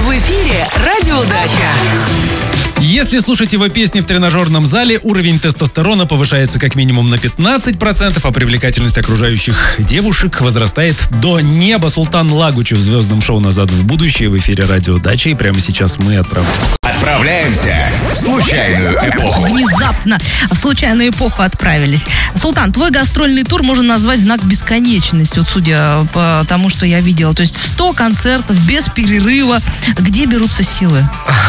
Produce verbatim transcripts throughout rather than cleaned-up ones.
В эфире «Радиодача». Если слушать его песни в тренажерном зале, уровень тестостерона повышается как минимум на пятнадцать процентов, а привлекательность окружающих девушек возрастает до неба. Султан Лагучев в звездном шоу «Назад в будущее» в эфире «Радиодача». И прямо сейчас мы отправляемся. Отправляемся в случайную эпоху. Внезапно в случайную эпоху отправились. Султан, твой гастрольный тур можно назвать знак бесконечности, вот судя по тому, что я видела. То есть сто концертов без перерыва. Где берутся силы?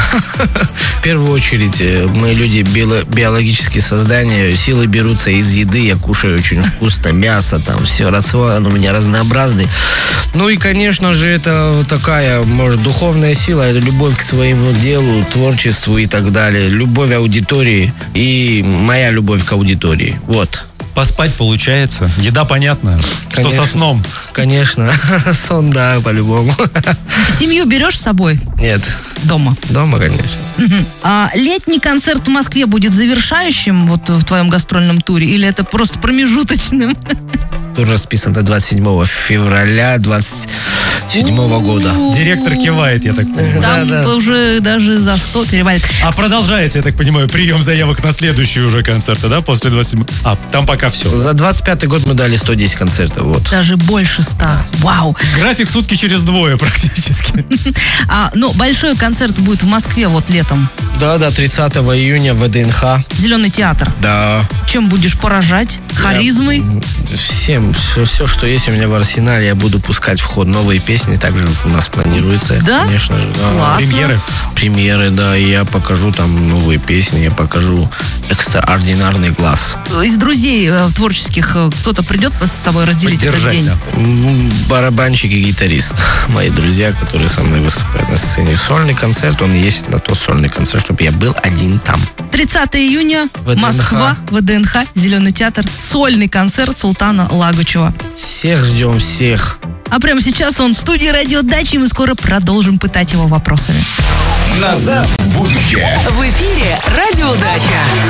В первую очередь, мы люди био- биологические создания, силы берутся из еды, я кушаю очень вкусно, мясо, там, все, рацион у меня разнообразный. Ну и, конечно же, это такая, может, духовная сила, это любовь к своему делу, творчеству и так далее, любовь аудитории и моя любовь к аудитории, вот. Поспать получается? Еда понятно. Что Конечно. со сном? Конечно, сон, да, по-любому. Семью берешь с собой? Нет, Дома. дома, конечно. Мгм. А летний концерт в Москве будет завершающим вот в твоем гастрольном туре или это просто промежуточным? Тур расписан до двадцать седьмого февраля двадцать седьмого года. Директор кивает, я так понимаю. Там Да, да. уже даже за сто перевалит. А продолжается, я так понимаю, прием заявок на следующие уже концерты, да, после двадцать седьмого? А, там пока все. За двадцать пятый год мы дали сто десять концертов, вот. Даже больше ста. Вау. График сутки через двое практически. А, ну, большой концерт будет в Москве вот летом. Да, да, тридцатого июня в ВДНХ. Зеленый театр. Да. Чем будешь поражать? Харизмой? Всем, все, все, что есть у меня в арсенале, я буду пускать в ход новые песни, также у нас планируется. Да? Конечно же, да. Классно. Премьеры. Премьеры, да, и я покажу там новые песни, я покажу экстраординарный глаз. Из друзей э, творческих э, кто-то придет с собой разделить этот Поддержать, день? да. М, Барабанщик и гитарист. Мои друзья, которые со мной выступают на сцене. Сольный концерт, он есть на то сольный концерт, чтобы я был один там. тридцатого июня, ВДНХ. Москва, ВДНХ, Зеленый театр, сольный концерт Султана Лагучева. Всех ждем, всех. А прямо сейчас он в студии «Радиодачи», и мы скоро продолжим пытать его вопросами. Назад в будущее. В эфире «Радиодача».